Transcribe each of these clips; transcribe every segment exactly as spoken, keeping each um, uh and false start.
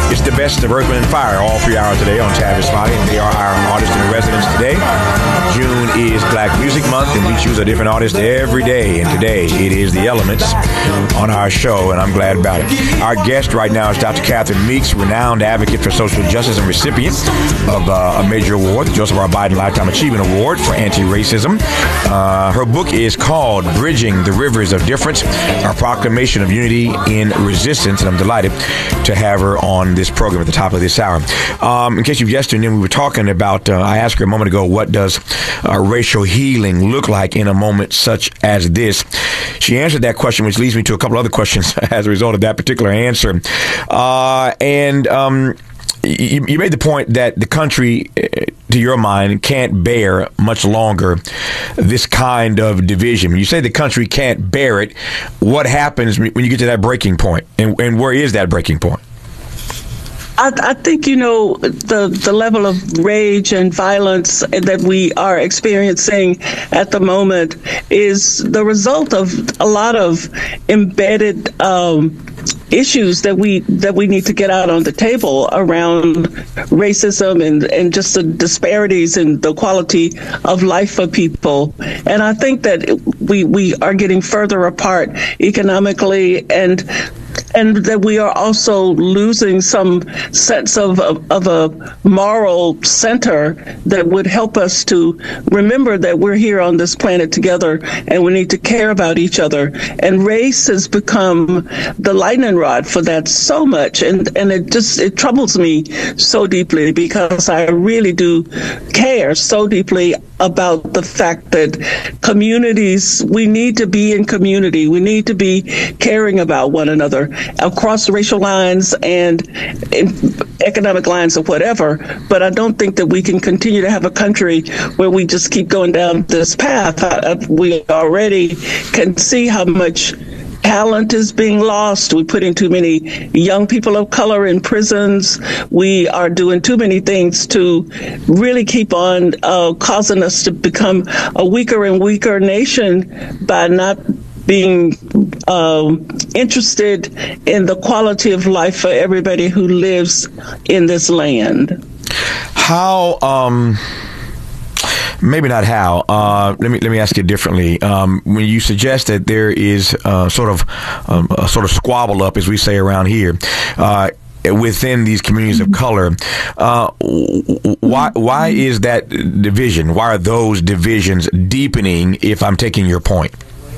It's the best of Earth, Wind, and Fire all three hours today on Tavis Spotty, and they are our artists in residence today. June is Black Music Month, and we choose a different artist every day. And today it is The Elements on our show, and I'm glad about it. Our guest right now is Doctor Catherine Meeks, renowned advocate for social justice and recipient of uh, a major award, the Joseph R. Biden Lifetime Achievement Award for anti-racism. Uh, her book is called Bridging the Rivers of Difference, a proclamation of unity in resistance, and I'm delighted to have her on this program at the top of this hour. Um, in case you've just tuned in, we were talking about, uh, I asked her a moment ago, what does uh, racial healing look like in a moment such as this? She answered that question, which leads me to a couple other questions as a result of that particular answer. Uh, and um, you, you made the point that the country, to your mind, can't bear much longer this kind of division. When you say the country can't bear it, what happens when you get to that breaking point? And, and where is that breaking point? I, I think, you know, the, the level of rage and violence that we are experiencing at the moment is the result of a lot of embedded um, issues that we that we need to get out on the table around racism and, and just the disparities in the quality of life for people. And I think that we, we are getting further apart economically, and and that we are also losing some sense of, of, of a moral center that would help us to remember that we're here on this planet together and we need to care about each other. And race has become the lightning rod for that so much. And, and it just, it troubles me so deeply, because I really do care so deeply about the fact that communities, we need to be in community. We need to be caring about one another across racial lines and in economic lines or whatever. But I don't think that we can continue to have a country where we just keep going down this path. I, we already can see how much talent is being lost. We put in too many young people of color in prisons. We are doing too many things to really keep on uh, causing us to become a weaker and weaker nation by not being uh, interested in the quality of life for everybody who lives in this land. How, um, maybe not how, uh, let me let me ask you differently. Um, when you suggest that there is uh, sort of um, a sort of squabble up, as we say around here, uh, within these communities of color, uh, why why is that division? Why are those divisions deepening, if I'm taking your point?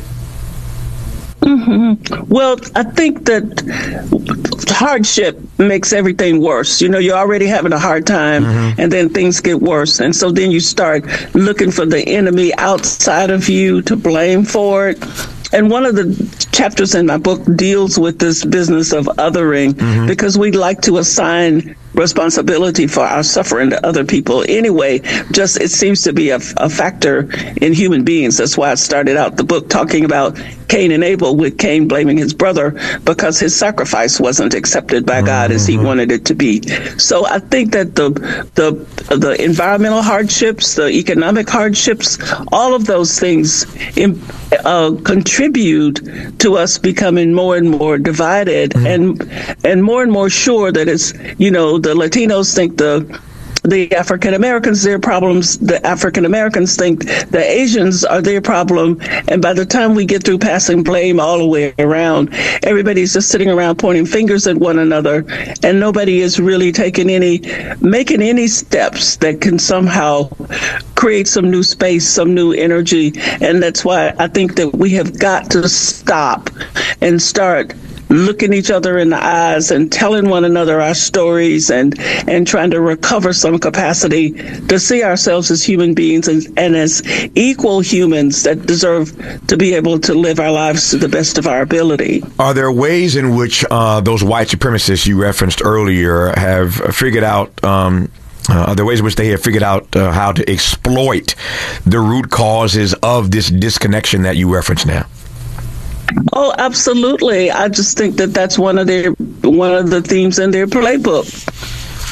Mm-hmm. Well, I think that hardship makes everything worse. You know, you're already having a hard time, mm-hmm. and then things get worse. And so then you start looking for the enemy outside of you to blame for it. And one of the chapters in my book deals with this business of othering, mm-hmm. because we like to assign responsibility for our suffering to other people anyway. Just it seems to be a, a factor in human beings. That's why I started out the book talking about Cain and Abel, with Cain blaming his brother because his sacrifice wasn't accepted by God mm-hmm. as he wanted it to be. So I think that the the the environmental hardships, the economic hardships, all of those things in, uh, contribute to us becoming more and more divided, mm-hmm. and and more and more sure that it's, you know, the Latinos think the the African Americans their problems, the African Americans think the Asians are their problem, and by the time we get through passing blame all the way around, everybody's just sitting around pointing fingers at one another, and nobody is really taking any, making any steps that can somehow create some new space, some new energy. And that's why I think that we have got to stop and start looking each other in the eyes and telling one another our stories, and and trying to recover some capacity to see ourselves as human beings and, and as equal humans that deserve to be able to live our lives to the best of our ability. Are there ways in which uh, those white supremacists you referenced earlier have figured out um Uh, are there ways in which they have figured out uh, how to exploit the root causes of this disconnection that you reference now? Oh, absolutely. I just think that that's one of their one of the themes in their playbook.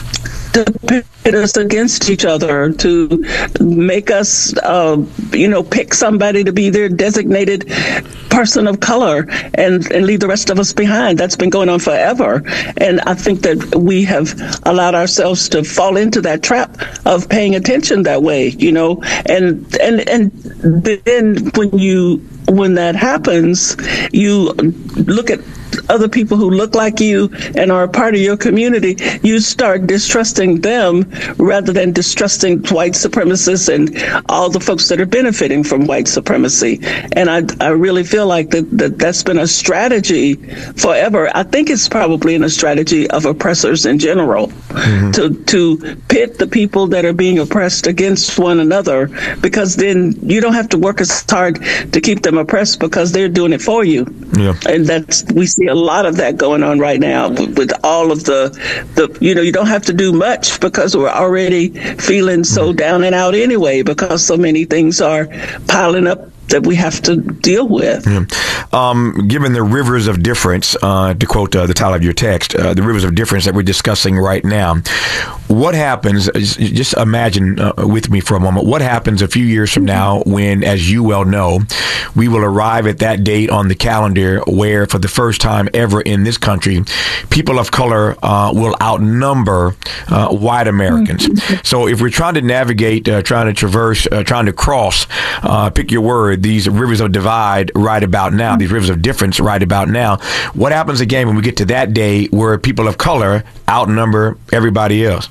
to pit us against each other, to make us, uh, you know, pick somebody to be their designated person of color and, and leave the rest of us behind. That's been going on forever. And I think that we have allowed ourselves to fall into that trap of paying attention that way, you know, and, and, and then when you, when that happens, you look at other people who look like you and are a part of your community, you start distrusting them rather than distrusting white supremacists and all the folks that are benefiting from white supremacy. And I, I really feel like that, that that's been a strategy forever. I think it's probably in a strategy of oppressors in general, mm-hmm. to to pit the people that are being oppressed against one another, because then you don't have to work as hard to keep them oppressed because they're doing it for you. Yeah. And that's, we see a lot of that going on right now with, with all of the, the, you know, you don't have to do much because we're already feeling so down and out anyway, because so many things are piling up that we have to deal with. Yeah. Um, given the rivers of difference, uh, to quote uh, the title of your text, uh, the rivers of difference that we're discussing right now, what happens, just imagine uh, with me for a moment, what happens a few years from now when, as you well know, we will arrive at that date on the calendar where, for the first time ever in this country, people of color uh, will outnumber uh, white Americans. Mm-hmm. So if we're trying to navigate, uh, trying to traverse, uh, trying to cross, uh, pick your word, these rivers of divide right about now, these rivers of difference right about now, what happens again when we get to that day where people of color outnumber everybody else?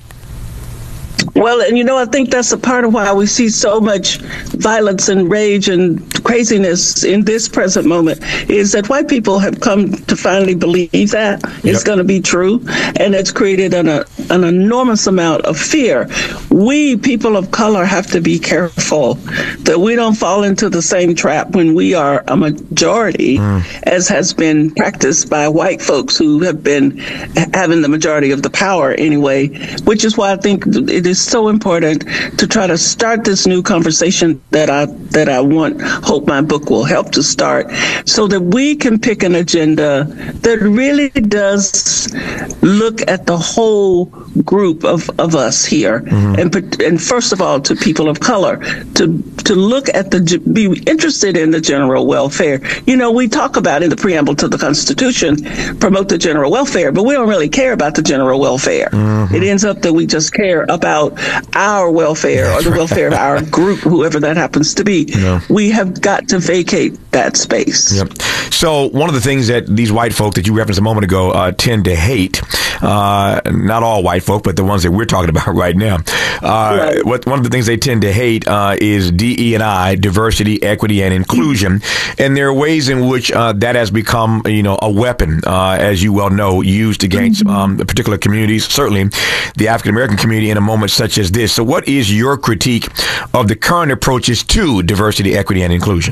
Well, and you know, I think that's a part of why we see so much violence and rage and craziness in this present moment, is that white people have come to finally believe that yep. it's going to be true, and it's created an, a, an enormous amount of fear. We, people of color, have to be careful that we don't fall into the same trap when we are a majority, mm. as has been practiced by white folks who have been having the majority of the power anyway, which is why I think it is so important to try to start this new conversation that I that I want, hope my book will help to start, so that we can pick an agenda that really does look at the whole group of, of us here, mm-hmm. and and first of all to people of color, to to look at the, be interested in the general welfare. You know, we talk about in the preamble to the Constitution, promote the general welfare, but we don't really care about the general welfare. Mm-hmm. It ends up that we just care about our welfare, That's or the right. welfare of our group, whoever that happens to be. Yeah. We have got to vacate that space. Yep. So one of the things that these white folk that you referenced a moment ago uh, tend to hate, uh, not all white folk, but the ones that we're talking about right now, uh, right. what one of the things they tend to hate uh, is D E and I, diversity, equity, and inclusion. Mm-hmm. And there are ways in which uh, that has become, you know, a weapon, uh, as you well know, used against mm-hmm. um, particular communities, certainly the African American community in a moment such as this. So what is your critique of the current approaches to diversity, equity, and inclusion?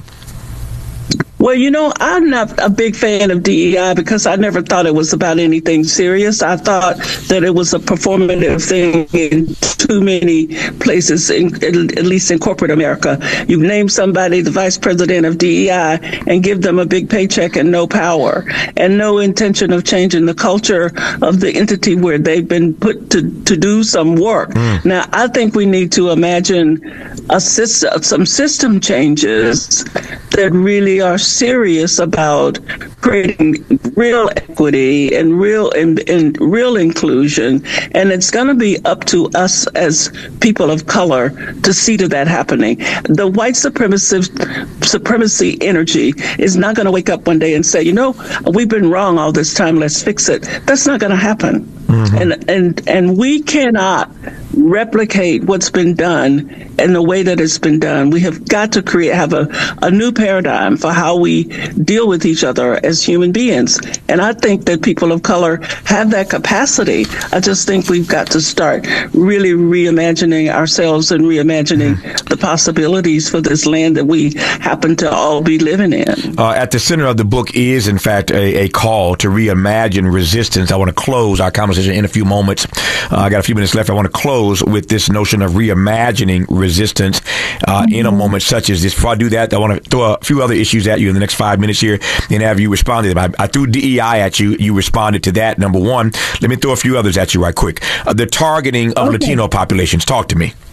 Well, you know, I'm not a big fan of D E I because I never thought it was about anything serious. I thought that it was a performative thing in too many places, in, at least in corporate America. You name somebody the vice president of D E I and give them a big paycheck and no power and no intention of changing the culture of the entity where they've been put to, to do some work. Mm. Now, I think we need to imagine a system, some system changes that really are serious about creating real equity and real and, and real inclusion, and it's going to be up to us as people of color to see to that happening. The white supremacy supremacy energy is not going to wake up one day and say, you know, we've been wrong all this time, let's fix it. That's not going to happen. Mm-hmm. And and and we cannot replicate what's been done in the way that it's been done. We have got to create, have a, a new paradigm for how we deal with each other as human beings. And I think that people of color have that capacity. I just think we've got to start really reimagining ourselves and reimagining mm-hmm. the possibilities for this land that we happen to all be living in. Uh, at the center of the book is, in fact, a, a call to reimagine resistance. I want to close our conversation in a few moments. Uh, I got a few minutes left. I want to close with this notion of reimagining resistance. resistance uh, mm-hmm. in a moment such as this. Before I do that, I want to throw a few other issues at you in the next five minutes here and have you respond to them. I, I threw D E I at you. You responded to that, number one. Let me throw a few others at you right quick. Uh, the targeting of okay. Latino populations. Talk to me.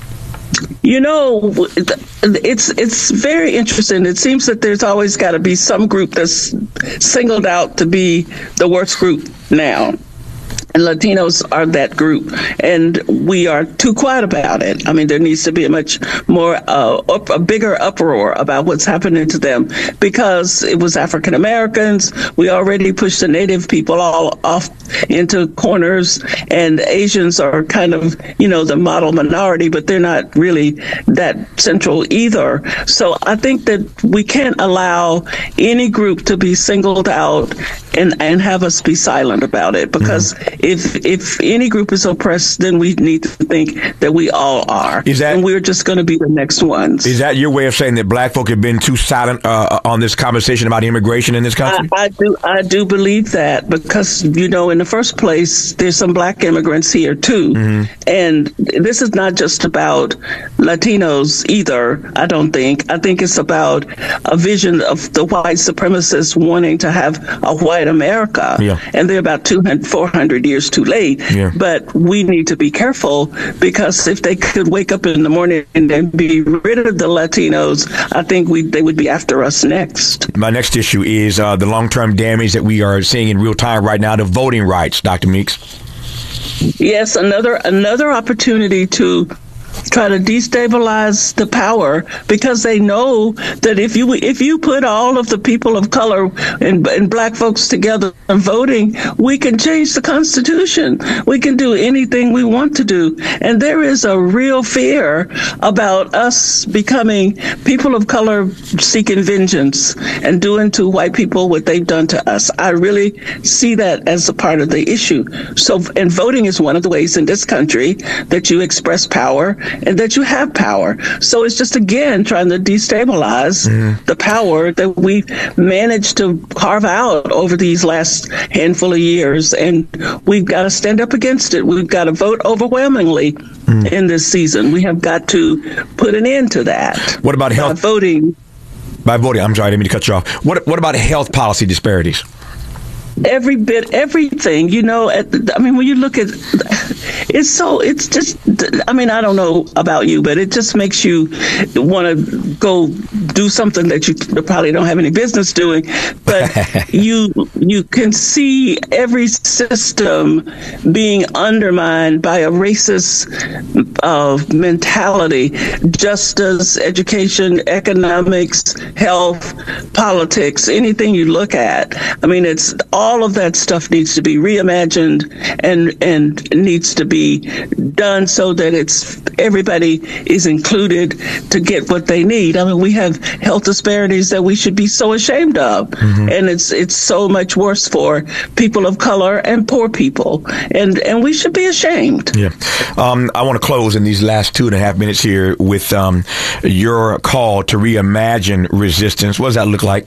You know, it's it's very interesting. It seems that there's always got to be some group that's singled out to be the worst group now. And Latinos are that group, and we are too quiet about it. I mean, there needs to be a much more, uh, up, a bigger uproar about what's happening to them, because it was African Americans. We already pushed the Native people all off into corners, and Asians are kind of, you know, the model minority, but they're not really that central either. So I think that we can't allow any group to be singled out and, and have us be silent about it, because mm-hmm. If if any group is oppressed, then we need to think that we all are. Is that, and we're just going to be the next ones. Is that your way of saying that black folk have been too silent uh, on this conversation about immigration in this country? I, I do I do believe that, because, you know, in the first place, there's some black immigrants here, too. Mm-hmm. And this is not just about Latinos either, I don't think. I think it's about a vision of the white supremacists wanting to have a white America. Yeah. And they're about two hundred, four hundred years too late. Yeah. But we need to be careful, because if they could wake up in the morning and then be rid of the Latinos, I think we they would be after us next. My next issue is uh, the long-term damage that we are seeing in real time right now to voting rights, Doctor Meeks. Yes, another another opportunity to try to destabilize the power, because they know that if you if you put all of the people of color and, and black folks together and voting, we can change the Constitution. We can do anything we want to do. And there is a real fear about us becoming people of color seeking vengeance and doing to white people what they've done to us. I really see that as a part of the issue. So, and voting is one of the ways in this country that you express power and that you have power. So it's just, again, trying to destabilize mm. the power that we managed to carve out over these last handful of years. And we've got to stand up against it. We've got to vote overwhelmingly mm. in this season. We have got to put an end to that. What about health? By voting. By voting. I'm sorry, I didn't mean to cut you off. What, what about health policy disparities? Every bit, everything, you know, at the, I mean, when you look at, it's so, it's just, I mean, I don't know about you, but it just makes you want to go do something that you probably don't have any business doing. But you, you can see every system being undermined by a racist uh, mentality: justice, education, economics, health, politics, anything you look at. I mean, it's all All of that stuff needs to be reimagined and and needs to be done so that it's everybody is included to get what they need. I mean, we have health disparities that we should be so ashamed of, mm-hmm. and it's it's so much worse for people of color and poor people, and and we should be ashamed. Yeah, um, I want to close in these last two and a half minutes here with um, your call to reimagine resistance. What does that look like?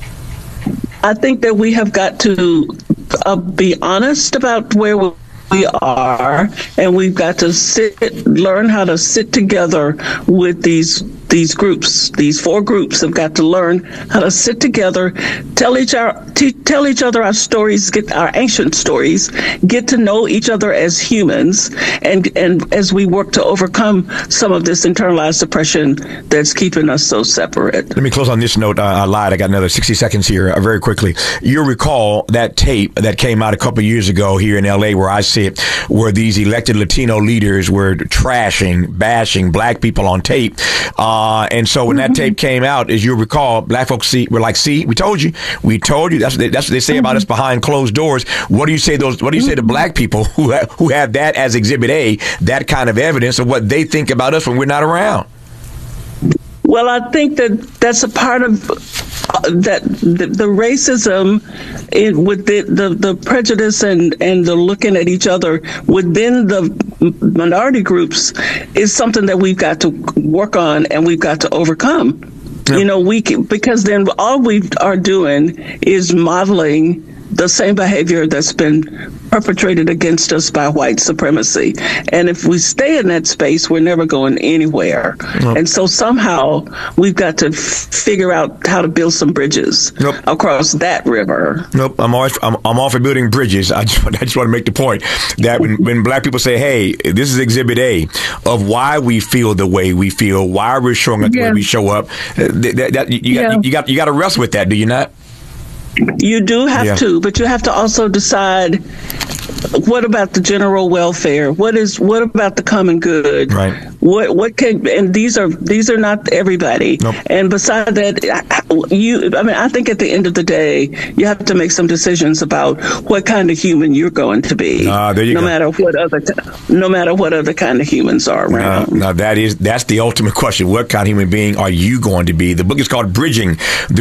I think that we have got to uh, be honest about where we are, and we've got to sit, learn how to sit together with these these groups. These four groups have got to learn how to sit together, tell each our t- tell each other our stories, get our ancient stories, get to know each other as humans, and and as we work to overcome some of this internalized oppression that's keeping us so separate. Let me close on this note. Uh, I lied. I got another sixty seconds here. Uh, very quickly, you recall that tape that came out a couple of years ago here in L A, where I sit, where these elected Latino leaders were trashing, bashing black people on tape. Uh, Uh, and so when that mm-hmm. tape came out, as you recall, black folks see, were like, see, we told you, we told you. That's what they, that's what they say mm-hmm. about us behind closed doors. What do you say those? What do you mm-hmm. say to black people who ha- who have that as Exhibit A, that kind of evidence of what they think about us when we're not around? Well, I think that that's a part of uh, that the, the racism in, with the, the, the prejudice and, and the looking at each other within the minority groups is something that we've got to work on and we've got to overcome. Yep. You know, we can, because then all we are doing is modeling the same behavior that's been perpetrated against us by white supremacy. And if we stay in that space, we're never going anywhere. Nope. And so somehow we've got to f- figure out how to build some bridges nope. across that river. Nope, I'm always I'm, I'm all for building bridges. I just, I just want to make the point that when, when black people say, "Hey, this is Exhibit A of why we feel the way we feel, why we're showing up yeah. the way we show up," that, that, you, you, yeah. got, you got you got to wrestle with that, do you not? You do have yeah. to, but you have to also decide, what about the general welfare? What is what about the common good? Right. What what can and these are these are not everybody. Nope. And beside that, you I mean I think at the end of the day, you have to make some decisions about what kind of human you're going to be. Ah, there you no go. matter what other no matter what other kind of humans are around. Now, now that is that's the ultimate question. What kind of human being are you going to be? The book is called Bridging the